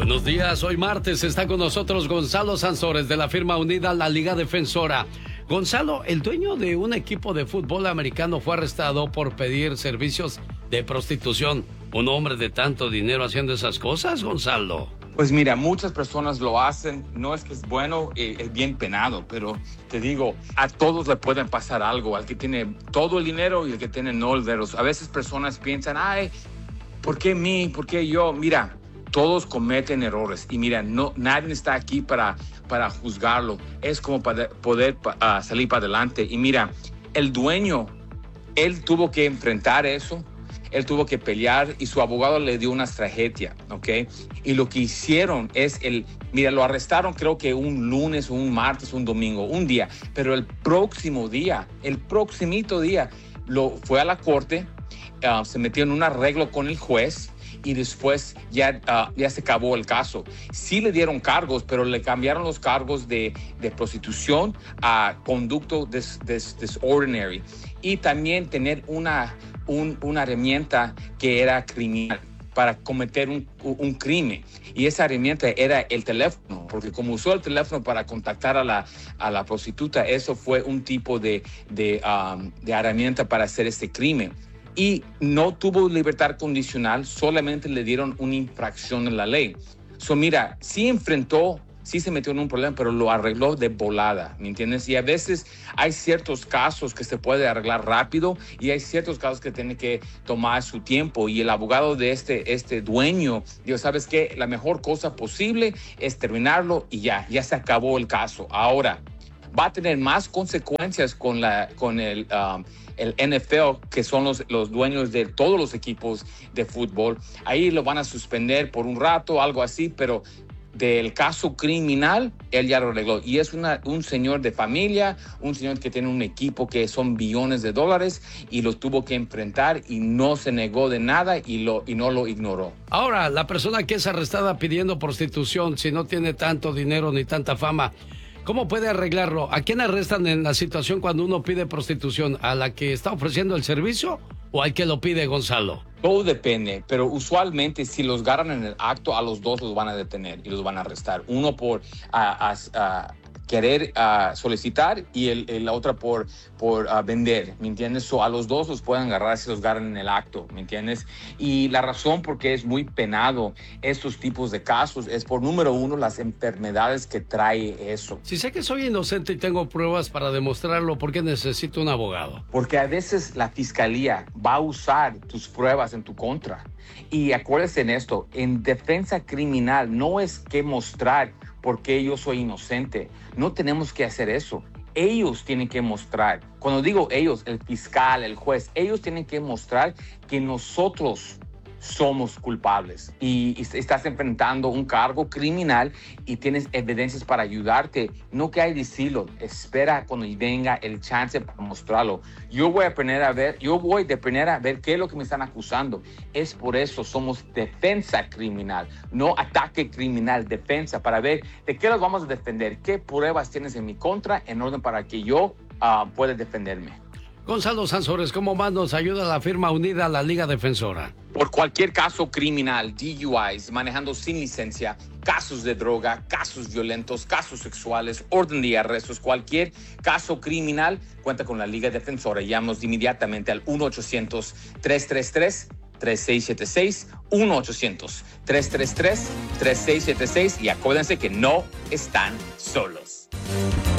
Buenos días, hoy martes está con nosotros Gonzalo Sansores de la firma unida La Liga Defensora. Gonzalo, el dueño de un equipo de fútbol americano fue arrestado por pedir servicios de prostitución. ¿Un hombre de tanto dinero haciendo esas cosas, Gonzalo? Pues mira, muchas personas lo hacen, no es que es bueno, es bien penado, pero te digo, a todos le pueden pasar algo, al que tiene todo el dinero y al que tiene no el dinero. A veces personas piensan, ay, ¿por qué mí? ¿Por qué yo? Mira, todos cometen errores y mira, nadie está aquí para juzgarlo. Es como para poder salir para adelante. Y mira, el dueño, él tuvo que enfrentar eso, él tuvo que pelear y su abogado le dio una tragedia, ¿ok? Y lo que hicieron es, mira, lo arrestaron creo que un lunes, un martes, un domingo, un día, pero el próximo día, el proximito día, lo fue a la corte, se metió en un arreglo con el juez, y después ya se acabó el caso. Sí le dieron cargos, pero le cambiaron los cargos de prostitución a conducto disordinary y también tener una herramienta que era criminal para cometer un crimen. Y esa herramienta era el teléfono, porque como usó el teléfono para contactar a la prostituta, eso fue un tipo de herramienta para hacer este crimen. Y no tuvo libertad condicional, solamente le dieron una infracción en la ley. Mira, sí se metió en un problema, pero lo arregló de volada, ¿me entiendes? Y a veces hay ciertos casos que se puede arreglar rápido y hay ciertos casos que tienen que tomar su tiempo. Y el abogado de este dueño dijo, ¿sabes qué? La mejor cosa posible es terminarlo y ya se acabó el caso. Ahora, va a tener más consecuencias con el NFL, que son los dueños de todos los equipos de fútbol. Ahí lo van a suspender por un rato, algo así, pero del caso criminal, él ya lo arregló. Y es un señor de familia, un señor que tiene un equipo que son billones de dólares y lo tuvo que enfrentar y no se negó de nada y no lo ignoró. Ahora, la persona que es arrestada pidiendo prostitución, si no tiene tanto dinero ni tanta fama, ¿cómo puede arreglarlo? ¿A quién arrestan en la situación cuando uno pide prostitución? ¿A la que está ofreciendo el servicio o al que lo pide, Gonzalo? Todo depende, pero usualmente si los agarran en el acto, a los dos los van a detener y los van a arrestar. Uno por querer solicitar y la otra por vender, ¿me entiendes? A los dos los pueden agarrar si los agarran en el acto, ¿me entiendes? Y la razón por qué es muy penado estos tipos de casos es por, número uno, las enfermedades que trae eso. Si sé que soy inocente y tengo pruebas para demostrarlo, ¿por qué necesito un abogado? Porque a veces la fiscalía va a usar tus pruebas en tu contra. Y acuérdense en esto, en defensa criminal no es que mostrar por qué yo soy inocente. No tenemos que hacer eso. Ellos tienen que mostrar. Cuando digo ellos, el fiscal, el juez, ellos tienen que mostrar que nosotros somos culpables y estás enfrentando un cargo criminal y tienes evidencias para ayudarte. No que hay decirlo, espera cuando venga el chance para mostrarlo. Yo voy a aprender a ver qué es lo que me están acusando. Es por eso somos defensa criminal, no ataque criminal, defensa, para ver de qué los vamos a defender, qué pruebas tienes en mi contra en orden para que yo pueda defenderme. Gonzalo Sansores, ¿cómo más nos ayuda la firma unida a la Liga Defensora? Por cualquier caso criminal, DUIs, manejando sin licencia, casos de droga, casos violentos, casos sexuales, orden de arrestos, cualquier caso criminal, cuenta con la Liga Defensora. Llámanos inmediatamente al 1-800-333-3676, 1-800-333-3676 y acuérdense que no están solos.